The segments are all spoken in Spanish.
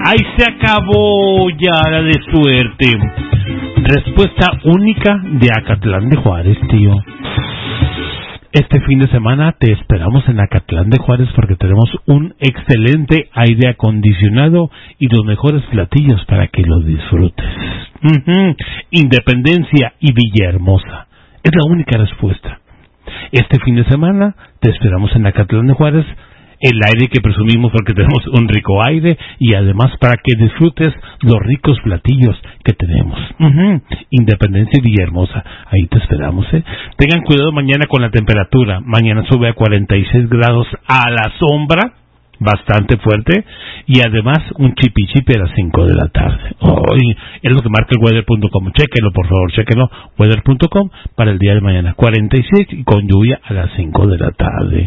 Ahí se acabó ya la de suerte. Respuesta única de Acatlán de Juárez, tío. Este fin de semana te esperamos en Acatlán de Juárez porque tenemos un excelente aire acondicionado y los mejores platillos para que los disfrutes. Independencia y Villahermosa. Es la única respuesta. Este fin de semana te esperamos en Acatlán de Juárez, el aire que presumimos porque tenemos un rico aire y además para que disfrutes los ricos platillos que tenemos. Independencia y Villahermosa, ahí te esperamos, ¿eh? Tengan cuidado mañana con la temperatura. Mañana sube a 46 grados a la sombra, bastante fuerte, y además un chipi-chipi a las 5 de la tarde. Es lo que marca el weather.com. Chéquenlo, por favor, chéquenlo. Weather.com para el día de mañana. 46 y con lluvia a las 5 de la tarde.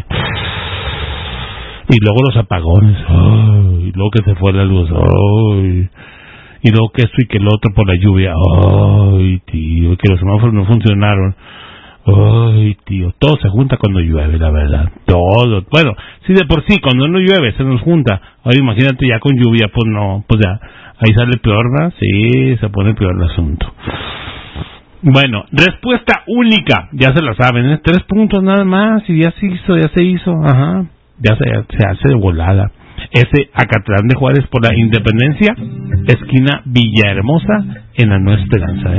Y luego los apagones. Y luego que se fue la luz. Y luego que esto y que el otro por la lluvia. Tío, que los semáforos no funcionaron. Tío, todo se junta cuando llueve, la verdad. Todo. Bueno, si de por sí cuando no llueve se nos junta. Ahora imagínate ya con lluvia, pues no, pues ya ahí sale peor, ¿no? Sí, se pone peor el asunto. Bueno, respuesta única, ya se la saben, ¿eh? 3 puntos nada más y ya se hizo. Ya se hace de volada. Ese Acatlán de Juárez por la Independencia, esquina Villahermosa, en la Nueva Esperanza,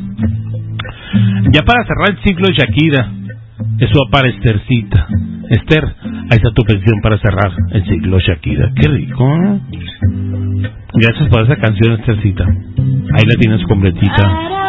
Ya para cerrar el ciclo de Shakira, eso va para Esthercita. Esther, ahí está tu pensión para cerrar el ciclo de Shakira. Qué rico, ¿eh? Gracias por esa canción, Esthercita. Ahí la tienes completita.